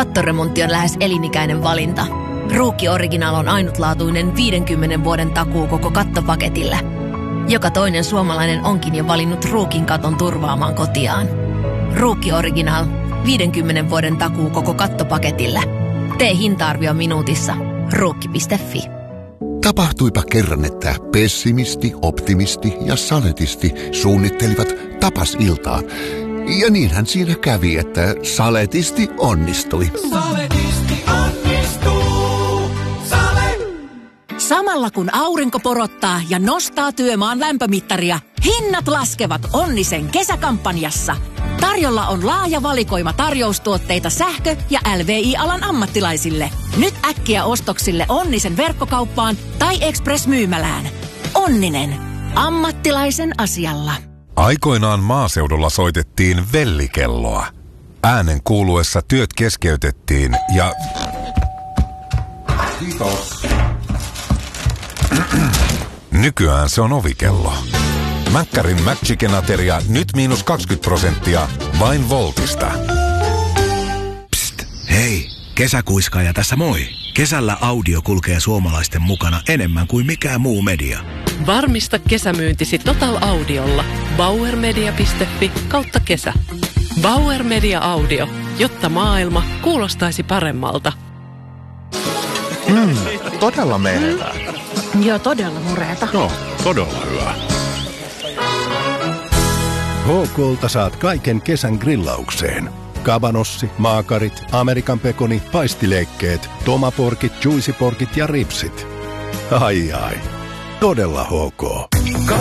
Kattoremontti on lähes elinikäinen valinta. Ruukki Original on ainutlaatuinen 50 vuoden takuu koko kattopaketille. Joka toinen suomalainen onkin jo valinnut Ruukin katon turvaamaan kotiaan. Ruukki Original, 50 vuoden takuu koko kattopaketille. Tee hinta-arvio minuutissa. Ruukki.fi. Tapahtuipa kerran, että pessimisti, optimisti ja saletisti suunnittelivat tapasiltaa. Ja niinhän siinä kävi, että saletisti onnistui. Saletisti onnistuu. Samalla kun aurinko porottaa ja nostaa työmaan lämpömittaria, hinnat laskevat Onnisen kesäkampanjassa. Tarjolla on laaja valikoima tarjoustuotteita sähkö- ja LVI-alan ammattilaisille. Nyt äkkiä ostoksille Onnisen verkkokauppaan tai Express-myymälään. Onninen. Ammattilaisen asialla. Aikoinaan maaseudulla soitettiin vellikelloa. Äänen kuuluessa työt keskeytettiin ja... Kiitos. Nykyään se on ovikello. Mäkkärin McChicken-ateria nyt -20% vain Voltista. Psst, hei, kesäkuiskaaja tässä moi. Kesällä audio kulkee suomalaisten mukana enemmän kuin mikään muu media. Varmista kesämyyntisi Total Audiolla. bauermedia.fi/kesä. Bauer Media Audio, jotta maailma kuulostaisi paremmalta. Todella menevää. Joo, todella mureeta. No, todella hyvä. HK:lta saat kaiken kesän grillaukseen. Kabanossi, maakarit, Amerikan pekoni, paistileikkeet, tomaporkit, juicyporkit ja ripsit. Ai ai, todella HK.